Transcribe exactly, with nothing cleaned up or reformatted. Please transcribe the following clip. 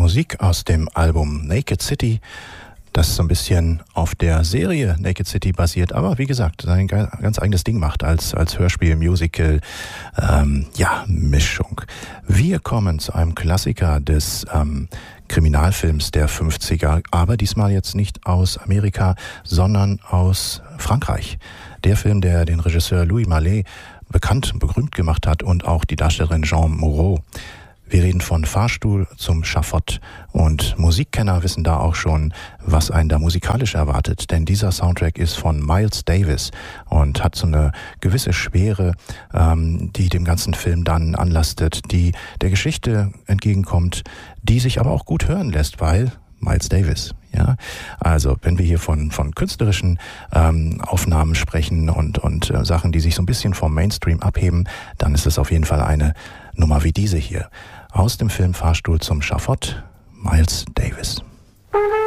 Musik aus dem Album Naked City, das so ein bisschen auf der Serie Naked City basiert, aber wie gesagt, sein ganz eigenes Ding macht als, als Hörspiel, Musical, ähm, ja, Mischung. Wir kommen zu einem Klassiker des ähm, Kriminalfilms der fünfziger, aber diesmal jetzt nicht aus Amerika, sondern aus Frankreich. Der Film, der den Regisseur Louis Malle bekannt und berühmt gemacht hat und auch die Darstellerin Jeanne Moreau. Wir reden von Fahrstuhl zum Schafott und Musikkenner wissen da auch schon, was einen da musikalisch erwartet, denn dieser Soundtrack ist von Miles Davis und hat so eine gewisse Schwere, ähm, die dem ganzen Film dann anlastet, die der Geschichte entgegenkommt, die sich aber auch gut hören lässt, weil Miles Davis. Ja, also wenn wir hier von von künstlerischen ähm, Aufnahmen sprechen und und äh, Sachen, die sich so ein bisschen vom Mainstream abheben, dann ist es auf jeden Fall eine Nummer wie diese hier aus dem Film Fahrstuhl zum Schafott, Miles Davis.